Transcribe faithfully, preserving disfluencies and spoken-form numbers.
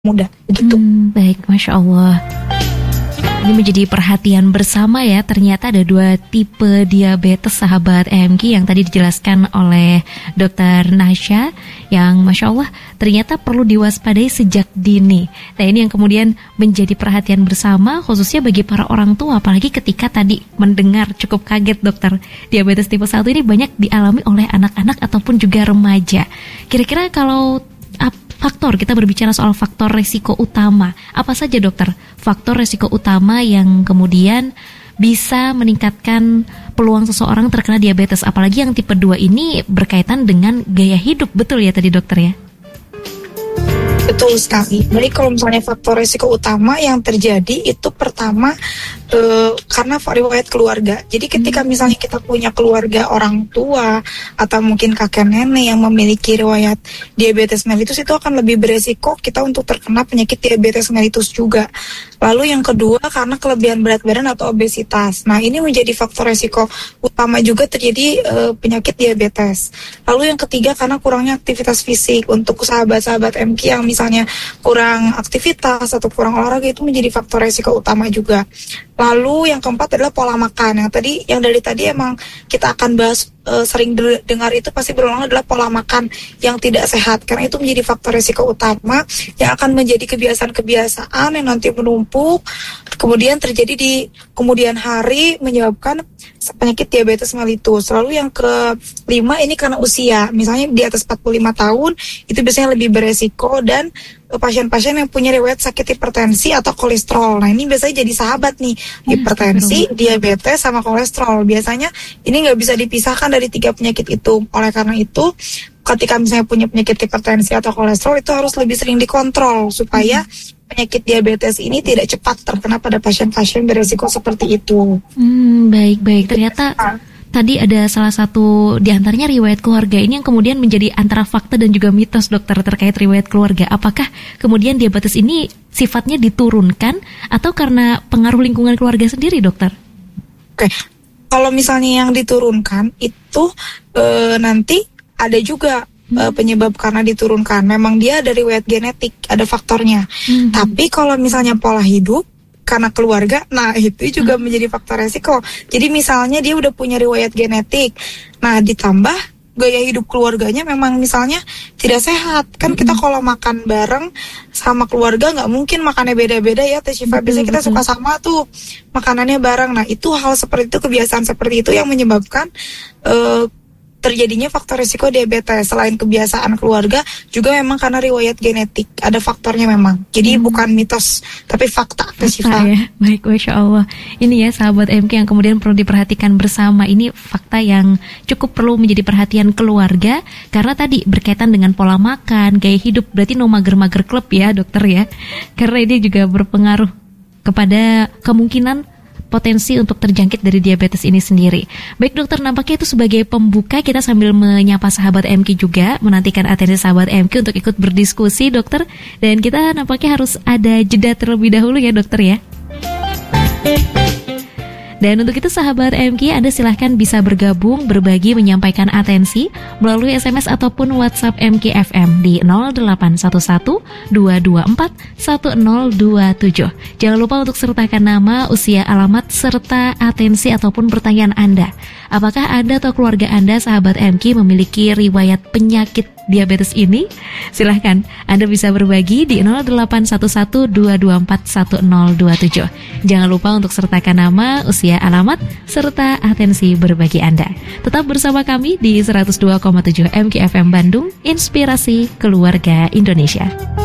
muda gitu. Hmm, baik, Masya Allah. Ini menjadi perhatian bersama ya. Ternyata ada dua tipe diabetes sahabat A M G yang tadi dijelaskan oleh dokter Nasya, yang Masya Allah ternyata perlu diwaspadai sejak dini. Nah, ini yang kemudian menjadi perhatian bersama khususnya bagi para orang tua. Apalagi ketika tadi mendengar cukup kaget dokter, diabetes tipe satu ini banyak dialami oleh anak-anak ataupun juga remaja. Kira-kira kalau faktor, kita berbicara soal faktor resiko utama, apa saja dokter faktor resiko utama yang kemudian bisa meningkatkan peluang seseorang terkena diabetes, apalagi yang tipe dua ini berkaitan dengan gaya hidup, betul ya tadi dokter ya? Betul sekali. Jadi kalau misalnya faktor resiko utama yang terjadi itu pertama e, karena riwayat keluarga. Jadi ketika misalnya kita punya keluarga orang tua atau mungkin kakek nenek yang memiliki riwayat diabetes mellitus, itu akan lebih beresiko kita untuk terkena penyakit diabetes mellitus juga. Lalu yang kedua karena kelebihan berat badan atau obesitas. Nah, ini menjadi faktor resiko utama juga terjadi e, penyakit diabetes. Lalu yang ketiga karena kurangnya aktivitas fisik. Untuk sahabat-sahabat M K yang misalnya kurang aktivitas atau kurang olahraga, itu menjadi faktor resiko utama juga. Lalu yang keempat adalah pola makan. Yang tadi, yang dari tadi emang kita akan bahas e, sering de- dengar itu pasti berulang adalah pola makan yang tidak sehat. Karena itu menjadi faktor resiko utama yang akan menjadi kebiasaan-kebiasaan yang nanti menumpuk, kemudian terjadi di kemudian hari menyebabkan penyakit diabetes mellitus. Lalu yang kelima ini karena usia. Misalnya di atas empat puluh lima tahun itu biasanya lebih beresiko, dan pasien-pasien yang punya riwayat sakit hipertensi atau kolesterol. Nah, ini biasanya jadi sahabat nih, hipertensi, diabetes, sama kolesterol. Biasanya ini nggak bisa dipisahkan dari tiga penyakit itu. Oleh karena itu, ketika misalnya punya penyakit hipertensi atau kolesterol, itu harus lebih sering dikontrol supaya penyakit diabetes ini tidak cepat terkena pada pasien-pasien beresiko seperti itu. Hmm, baik-baik. Ternyata tadi ada salah satu di antaranya riwayat keluarga. Ini yang kemudian menjadi antara fakta dan juga mitos dokter terkait riwayat keluarga. Apakah kemudian diabetes ini sifatnya diturunkan atau karena pengaruh lingkungan keluarga sendiri, dokter? Oke, kalau misalnya yang diturunkan itu e, nanti ada juga hmm. penyebab karena diturunkan. Memang dia ada riwayat genetik, ada faktornya. Hmm. Tapi kalau misalnya pola hidup karena keluarga, nah itu juga hmm. menjadi faktor resiko. Jadi misalnya dia udah punya riwayat genetik, nah ditambah gaya hidup keluarganya memang misalnya tidak sehat. Kan hmm. kita kalau makan bareng sama keluarga nggak mungkin makannya beda-beda ya, Teh Syifa. Biasanya kita suka sama tuh makanannya bareng. Nah itu hal seperti itu, kebiasaan seperti itu yang menyebabkan uh, terjadinya faktor risiko diabetes. Selain kebiasaan keluarga, juga memang karena riwayat genetik. Ada faktornya memang. Jadi hmm. bukan mitos, tapi fakta. Fakta ya. Baik, Masya Allah. Ini ya sahabat M K yang kemudian perlu diperhatikan bersama. Ini fakta yang cukup perlu menjadi perhatian keluarga. Karena tadi berkaitan dengan pola makan, gaya hidup. Berarti no mager-mager klub ya dokter ya. Karena ini juga berpengaruh kepada kemungkinan potensi untuk terjangkit dari diabetes ini sendiri. Baik dokter, nampaknya itu sebagai pembuka kita sambil menyapa sahabat M K juga, menantikan atensi sahabat M K untuk ikut berdiskusi dokter. Dan kita nampaknya harus ada jeda terlebih dahulu ya dokter ya. Dan untuk itu sahabat M K, Anda silahkan bisa bergabung, berbagi, menyampaikan atensi melalui S M S ataupun WhatsApp M K F M di nol delapan satu satu dua dua empat satu nol dua tujuh. Jangan lupa untuk sertakan nama, usia, alamat, serta atensi ataupun pertanyaan Anda. Apakah Anda atau keluarga Anda sahabat M K memiliki riwayat penyakit diabetes ini? Silahkan Anda bisa berbagi di nol delapan satu satu dua dua empat satu nol dua tujuh. Jangan lupa untuk sertakan nama, usia, alamat, serta atensi berbagi Anda. Tetap bersama kami di seratus dua koma tujuh M K F M Bandung, Inspirasi Keluarga Indonesia.